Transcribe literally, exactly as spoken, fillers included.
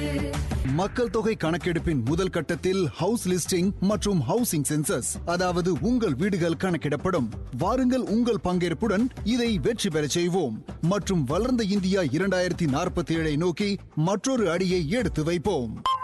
மக்கள் தொகை கணக்கெடுப்பின் முதல் கட்டத்தில் ஹவுஸ் லிஸ்டிங் மற்றும் ஹவுசிங் சென்சஸ், அதாவது உங்கள் வீடுகள் கணக்கிடப்படும். வாருங்கள், உங்கள் பங்கேற்புடன் இதை வெற்றி பெற செய்வோம் மற்றும் வளர்ந்த இந்தியா இரண்டாயிரத்தி நாற்பத்தி ஏழை நோக்கி மற்றொரு அடியை எடுத்து வைப்போம்.